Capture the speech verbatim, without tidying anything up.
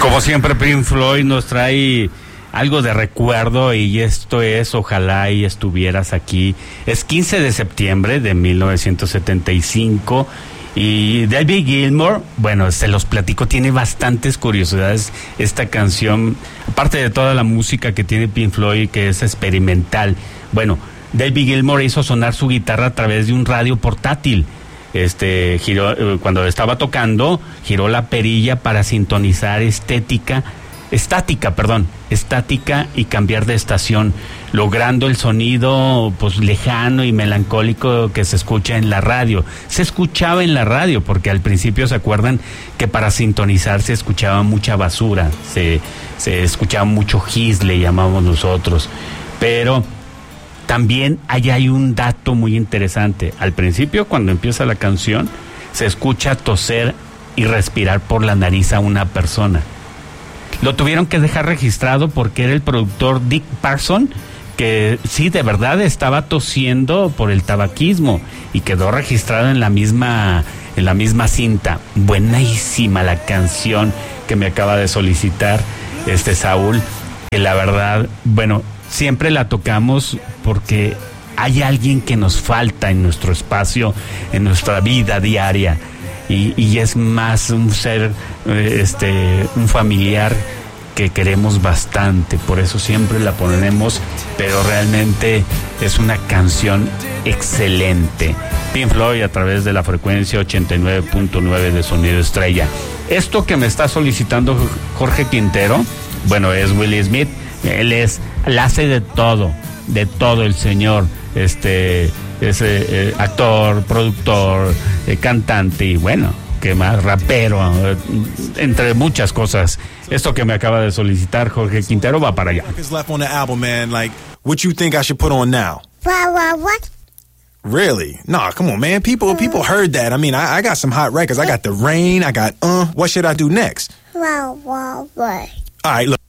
Como siempre, Pink Floyd nos trae algo de recuerdo y esto es Ojalá y estuvieras aquí. Es quince de septiembre de mil novecientos setenta y cinco y David Gilmour, bueno, se los platico, tiene bastantes curiosidades esta canción, aparte de toda la música que tiene Pink Floyd, que es experimental. Bueno, David Gilmour hizo sonar su guitarra a través de un radio portátil. Este giró, cuando estaba tocando, giró la perilla para sintonizar estética, estática, perdón, estática y cambiar de estación, logrando el sonido pues lejano y melancólico que se escucha en la radio. Se escuchaba en la radio porque al principio se acuerdan que para sintonizar se escuchaba mucha basura, se, se escuchaba mucho hiss, le llamamos nosotros, pero también ahí hay un dato muy interesante. Al principio, cuando empieza la canción, se escucha toser y respirar por la nariz a una persona. Lo tuvieron que dejar registrado porque era el productor Dick Parson, que sí, de verdad estaba tosiendo por el tabaquismo, y quedó registrado en la misma, en la misma cinta. Buenísima la canción que me acaba de solicitar este Saúl, que la verdad, bueno, siempre la tocamos porque hay alguien que nos falta en nuestro espacio, en nuestra vida diaria, y, y es más un ser, este, un familiar que queremos bastante, por eso siempre la ponemos, pero realmente es una canción excelente. Pink Floyd a través de la frecuencia ochenta y nueve punto nueve de Sonido Estrella. Esto que me está solicitando Jorge Quintero, bueno, es Will Smith. Él es, él hace de todo, de todo el señor, este, es eh, actor, productor, eh, cantante y bueno, ¿qué más? Rapero, eh, entre muchas cosas. Esto que me acaba de solicitar Jorge Quintero va para allá. What you think I should put on now? What, what, what? Really? Nah, come on, man. People, people heard that. I mean, I, I got some hot records. I got The Rain. I got, uh, what should I do next? What, what, what? All right, look.